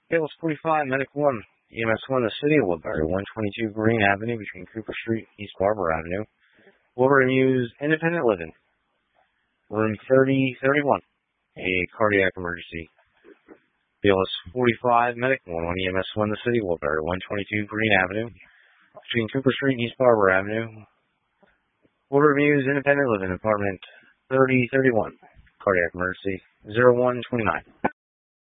Payless 45, Medic 1, EMS 1, the City of Woodbury, 122 Green Avenue between Cooper Street and East Barber Avenue. Woodbury Muse, Independent Living, room 3031, a cardiac emergency. Payless 45, Medic 1, EMS 1, the City of Woodbury, 122 Green Avenue between Cooper Street and East Barber Avenue. Woodbury Muse, Independent Living, apartment 3031, cardiac emergency, 0129.